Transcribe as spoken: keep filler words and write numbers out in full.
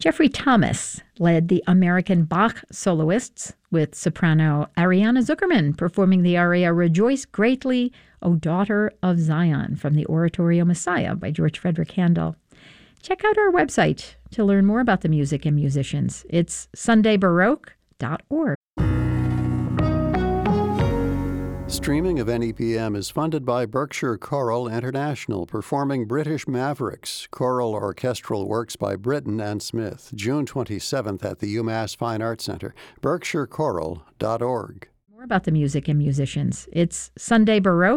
Jeffrey Thomas led the American Bach soloists, with soprano Ariana Zuckerman performing the aria Rejoice Greatly, O Daughter of Zion, from the oratorio Messiah by George Frederick Handel. Check out our website to learn more about the music and musicians. It's sunday baroque dot org. Streaming of N E P M is funded by Berkshire Choral International, performing British Mavericks, choral orchestral works by Britton and Smith, June twenty-seventh at the UMass Fine Arts Center, berkshire choral dot org. More about the music and musicians. It's Sunday Baroque